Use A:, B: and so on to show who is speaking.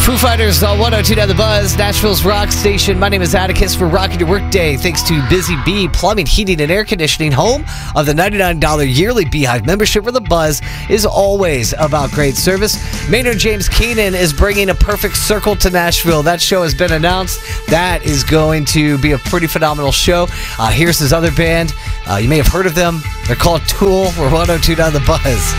A: Foo Fighters on 102 The Buzz, Nashville's rock station. My name is Atticus. We're rocking your workday thanks to Busy Bee Plumbing, Heating, and Air Conditioning, home of the $99 yearly Beehive membership, where the buzz is always about great service. Maynard James Keenan is bringing A Perfect Circle to Nashville. That show has been announced. That is going to be a pretty phenomenal show. Here's his other band. You may have heard of them. They're called Tool. We're 102 The Buzz.